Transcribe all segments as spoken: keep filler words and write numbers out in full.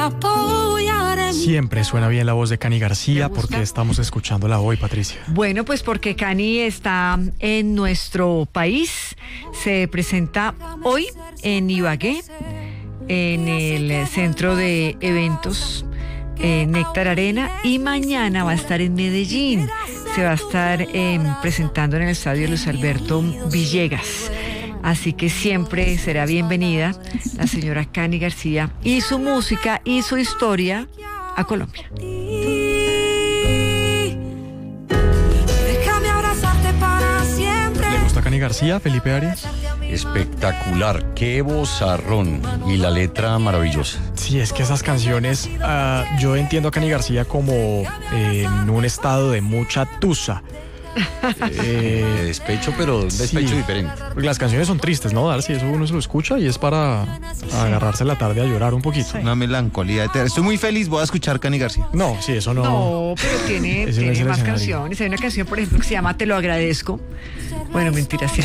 Siempre suena bien la voz de Cani García. ¿Por qué estamos escuchándola hoy, Patricia? Bueno, pues porque Cani está en nuestro país. Se presenta hoy en Ibagué, en el centro de eventos eh, Néctar Arena, y mañana va a estar en Medellín. Se va a estar eh, presentando en el estadio Luis Alberto Villegas. Así que siempre será bienvenida la señora Cani García y su música y su historia a Colombia. ¿Le gusta Cani García, Felipe Arias? Espectacular, qué vozarrón, y la letra maravillosa. Sí, es que esas canciones, uh, yo entiendo a Cani García como eh, en un estado de mucha tusa. Eh, de despecho, pero un despecho sí, diferente. Porque las canciones son tristes, ¿no, Darcy? Eso uno se lo escucha y es para agarrarse la tarde a llorar un poquito. Sí. Una melancolía eterna. Estoy muy feliz, voy a escuchar Cani García. No, sí, eso no. No, pero tiene, Ese no tiene es el más escenario. canciones. Hay una canción, por ejemplo, que se llama Te lo agradezco. Bueno, mentira, sí.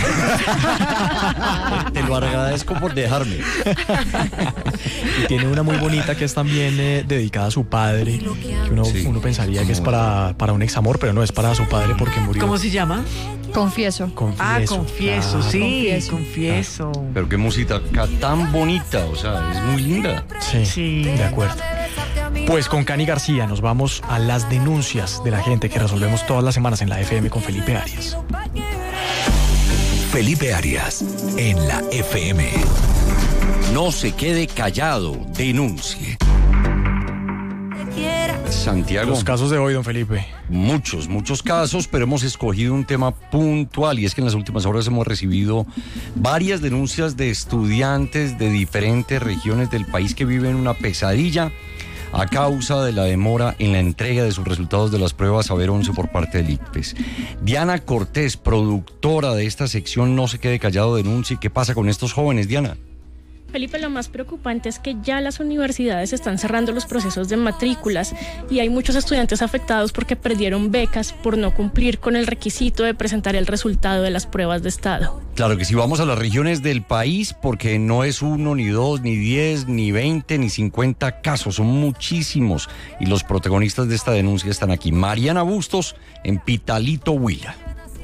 Te lo agradezco por dejarme. Y tiene una muy bonita que es también eh, dedicada a su padre, que uno, Sí, uno pensaría que es para, para un examor, pero no, es para su padre porque murió. ¿Cómo se llama? Confieso. Confieso. Ah, confieso, Claro. sí, Confieso. confieso. Pero qué música tan bonita, o sea, es muy linda. Sí, Sí. de acuerdo. Pues con Cani García nos vamos a las denuncias de la gente que resolvemos todas las semanas en la F M con Felipe Arias. Felipe Arias, en la F M. No se quede callado, denuncie. Santiago, Los casos de hoy, don Felipe. muchos, muchos casos, pero hemos escogido un tema puntual, y es que en las últimas horas hemos recibido varias denuncias de estudiantes de diferentes regiones del país que viven una pesadilla a causa de la demora en la entrega de sus resultados de las pruebas Saber once por parte del ICFES. Diana Cortés, productora de esta sección No se quede callado, denuncie. ¿Qué pasa con estos jóvenes, Diana? Felipe, lo más preocupante es que ya las universidades están cerrando los procesos de matrículas y hay muchos estudiantes afectados porque perdieron becas por no cumplir con el requisito de presentar el resultado de las pruebas de estado. Claro que si vamos a las regiones del país, porque no es uno, ni dos, ni diez, ni veinte, ni cincuenta casos, son muchísimos, y los protagonistas de esta denuncia están aquí. Mariana Bustos, en Pitalito, Huila.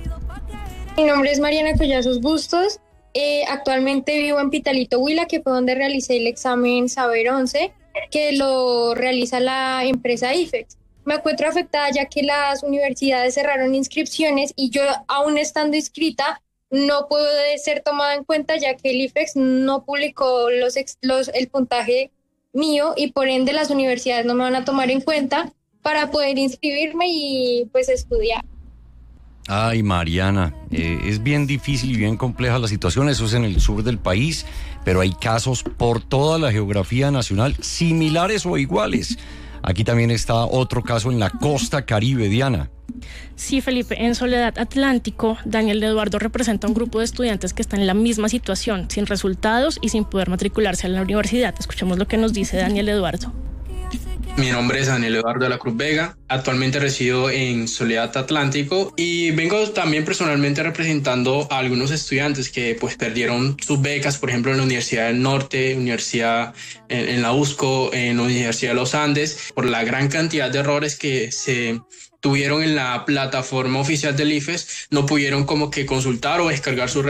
Mi nombre es Mariana Collazos Bustos. Eh, actualmente vivo en Pitalito, Huila, que fue donde realicé el examen Saber once, que lo realiza la empresa IFEX. Me encuentro afectada ya que las universidades cerraron inscripciones y yo, aún estando inscrita, no pude ser tomada en cuenta ya que el IFEX no publicó los, ex, los, el puntaje mío, y por ende las universidades no me van a tomar en cuenta para poder inscribirme y pues estudiar. Ay, Mariana, eh, es bien difícil y bien compleja la situación, eso es en el sur del país, pero hay casos por toda la geografía nacional, similares o iguales. Aquí también está otro caso en la costa caribe, Diana. Sí, Felipe, en Soledad Atlántico, Daniel Eduardo representa a un grupo de estudiantes que están en la misma situación, sin resultados y sin poder matricularse a la universidad. Escuchemos lo que nos dice Daniel Eduardo. Mi nombre es Daniel Eduardo de la Cruz Vega, actualmente resido en Soledad Atlántico y vengo también personalmente representando a algunos estudiantes que pues perdieron sus becas, por ejemplo en la Universidad del Norte, Universidad en, en la U S C O, en la Universidad de los Andes, por la gran cantidad de errores que se tuvieron en la plataforma oficial del IFES, no pudieron como que consultar o descargar sus